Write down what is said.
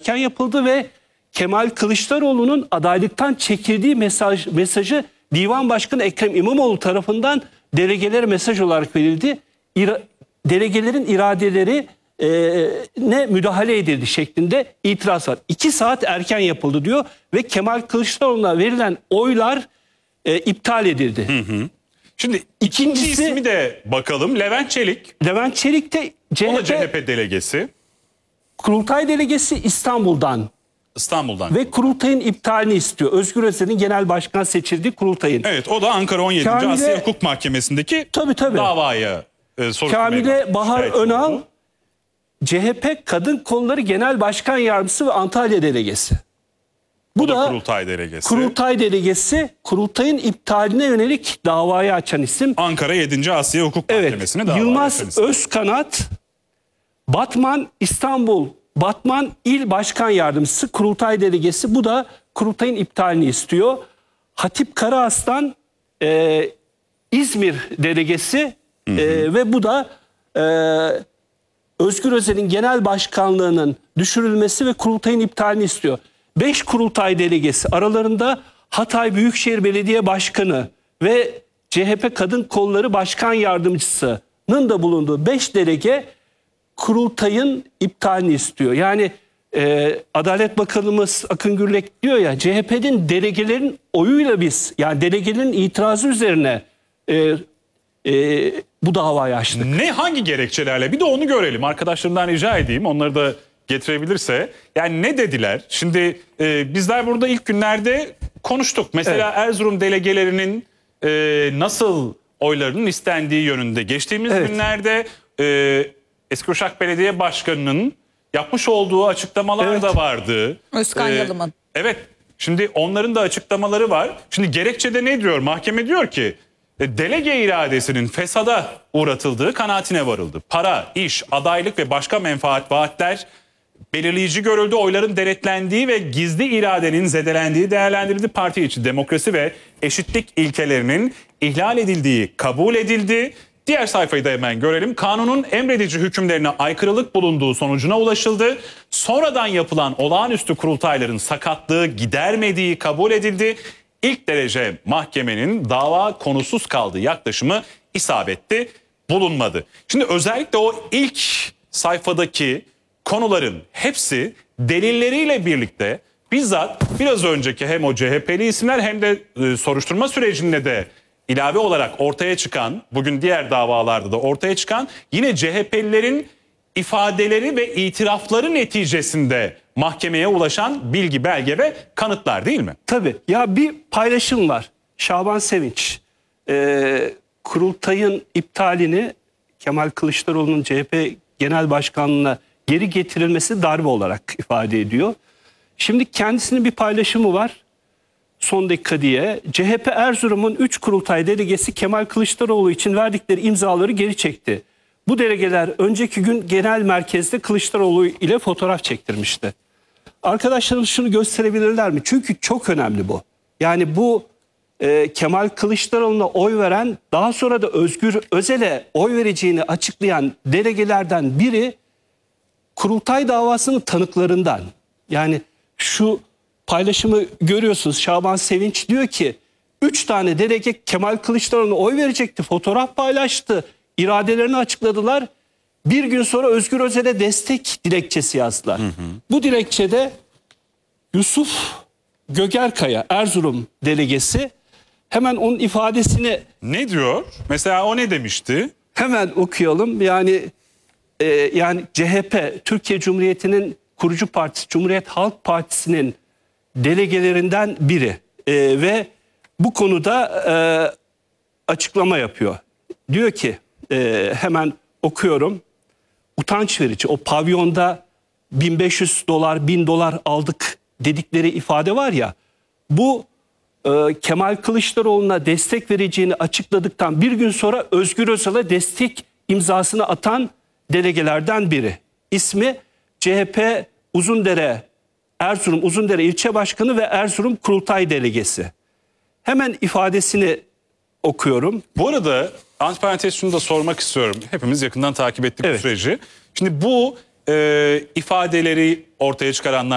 erken yapıldı ve Kemal Kılıçdaroğlu'nun adaylıktan çekildiği mesajı Divan Başkanı Ekrem İmamoğlu tarafından delegelere mesaj olarak verildi. Delegelerin iradeleri ne müdahale edildi şeklinde itiraz var. 2 saat erken yapıldı diyor ve Kemal Kılıçdaroğlu'na verilen oylar iptal edildi. Şimdi ikinci ismi de bakalım. Levent Çelik. Levent Çelik de O da CHP delegesi. Kurultay delegesi İstanbul'dan ve kurultayın iptalini istiyor. Özgür Özel'in genel başkan seçildiği kurultayın. Evet, o da Ankara 17. Asya Hukuk Mahkemesi'ndeki davaya Kamile Bahar Önal, CHP Kadın Kolları Genel Başkan Yardımcısı ve Antalya delegesi. Bu da kurultay delegesi. Kurultay delegesi, kurultayın iptaline yönelik davayı açan isim. Ankara 7. Asya Hukuk Mahkemesi'ne davayı Yılmaz açan isim. Özkanat, Batman İl Başkan Yardımcısı, kurultay delegesi. Bu da kurultayın iptalini istiyor. Hatip Karaaslan, İzmir delegesi ve bu da Özgür Özel'in genel başkanlığının düşürülmesi ve kurultayın iptalini istiyor. 5 kurultay delegesi, aralarında Hatay Büyükşehir Belediye Başkanı ve CHP Kadın Kolları Başkan Yardımcısının da bulunduğu 5 delege kurultayın iptalini istiyor. Yani Adalet Bakanımız Akın Gürlek diyor ya, CHP'nin delegelerin oyuyla biz, yani delegelerin itirazı üzerine bu davayı açtık. Hangi gerekçelerle? Bir de onu görelim. Arkadaşlarımdan rica edeyim. Onları da getirebilirse. Yani ne dediler? Şimdi bizler burada ilk günlerde konuştuk. Mesela Erzurum delegelerinin nasıl oylarının istendiği yönünde. Geçtiğimiz günlerde Eski Uşak Belediye Başkanı'nın yapmış olduğu açıklamalar da vardı. Özkan Yalım'ın. Evet. Şimdi onların da açıklamaları var. Şimdi gerekçede ne diyor? Mahkeme diyor ki delege iradesinin fesada uğratıldığı kanaatine varıldı. Para, iş, adaylık ve başka menfaat vaatler belirleyici görüldü. Oyların denetlendiği ve gizli iradenin zedelendiği değerlendirildi. Parti içi demokrasi ve eşitlik ilkelerinin ihlal edildiği kabul edildi. Diğer sayfayı da hemen görelim. Kanunun emredici hükümlerine aykırılık bulunduğu sonucuna ulaşıldı. Sonradan yapılan olağanüstü kurultayların sakatlığı gidermediği kabul edildi. İlk derece mahkemenin dava konusuz kaldığı yaklaşımı isabetli bulunmadı. Şimdi özellikle o ilk sayfadaki konuların hepsi delilleriyle birlikte bizzat biraz önceki hem o CHP'li isimler hem de soruşturma sürecinde de ilave olarak ortaya çıkan, bugün diğer davalarda da ortaya çıkan yine CHP'lilerin ifadeleri ve itirafları neticesinde mahkemeye ulaşan bilgi, belge ve kanıtlar, değil mi? Tabii. Ya bir paylaşım var. Şaban Sevinç kurultayın iptalini Kemal Kılıçdaroğlu'nun CHP Genel Başkanlığı'na geri getirilmesi darbe olarak ifade ediyor. Şimdi kendisinin bir paylaşımı var. Son dakika diye. CHP Erzurum'un 3 kurultay delegesi Kemal Kılıçdaroğlu için verdikleri imzaları geri çekti. Bu delegeler önceki gün genel merkezde Kılıçdaroğlu ile fotoğraf çektirmişti. Arkadaşlarımız şunu gösterebilirler mi? Çünkü çok önemli bu. Yani bu Kemal Kılıçdaroğlu'na oy veren, daha sonra da Özgür Özel'e oy vereceğini açıklayan delegelerden biri kurultay davasının tanıklarından. Yani şu paylaşımı görüyorsunuz. Şaban Sevinç diyor ki 3 tane delege Kemal Kılıçdaroğlu'na oy verecekti. Fotoğraf paylaştı. İradelerini açıkladılar. Bir gün sonra Özgür Özel'e destek dilekçesi yazdılar. Bu dilekçede Yusuf Gögerkaya, Erzurum delegesi, hemen onun ifadesini... Ne diyor? Mesela o ne demişti? Hemen okuyalım. Yani CHP, Türkiye Cumhuriyeti'nin kurucu partisi, Cumhuriyet Halk Partisi'nin delegelerinden biri ve bu konuda açıklama yapıyor. Diyor ki, hemen okuyorum, utanç verici, o pavyonda 1500 dolar, 1000 dolar aldık dedikleri ifade var ya, bu Kemal Kılıçdaroğlu'na destek vereceğini açıkladıktan bir gün sonra Özgür Özel'e destek imzasını atan delegelerden biri. İsmi CHP Erzurum Uzundere İlçe Başkanı ve Erzurum Kurultay Delegesi. Hemen ifadesini okuyorum. Bu arada antiparantez şunu da sormak istiyorum. Hepimiz yakından takip ettik bu süreci. Şimdi bu ifadeleri ortaya çıkaranlar